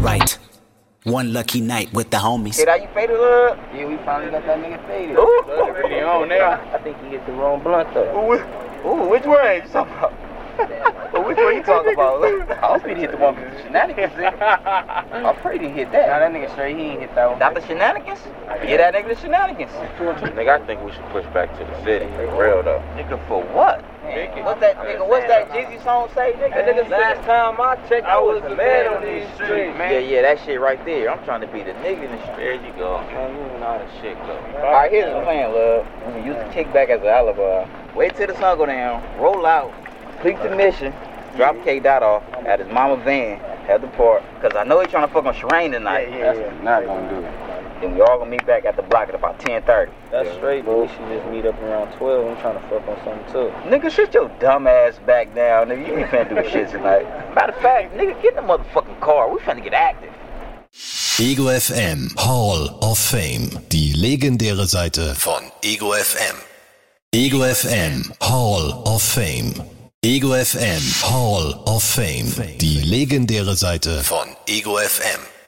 Right. One lucky night with the homies. Hey, that you faded up? Yeah, we finally got that nigga faded. Ooh. He on now. I think he hit the wrong blunt though. Ooh, which one you talking about? Which one you talking about? I hope he hit the one with the shenanigans in. I'm pretty he hit that. Nah, that nigga straight, he ain't hit that one. Not the shenanigans? Get that nigga the shenanigans. Nigga, I think we should push back to the city. For real though. Nigga, for what? What's that Jeezy song say, nigga? Last time I checked, I was the man on these streets, man. Yeah, that shit right there. I'm trying to be the nigga in the street. There you go. Man, you know how the shit go. Alright, here's the plan, love. I'm gonna use the kickback as an alibi. Wait till the sun go down, roll out, complete the mission, drop K-Dot off at his mama van, have the park. Cause I know he's trying to fuck on Sherane tonight. Yeah. Not gonna do it. Then we all gonna meet back at the block at about 10:30. That's straight, but we should just meet up around 12. I'm trying to fuck on something too. Nigga, shut your dumb ass back down, nigga. You ain't finna do shit tonight. Matter of fact, nigga, get in the motherfucking car. We finna get active. Ego FM Hall of Fame. Die legendäre Seite von Ego FM. Ego FM Hall of Fame. Ego FM Hall of Fame. Die legendäre Seite von Ego FM.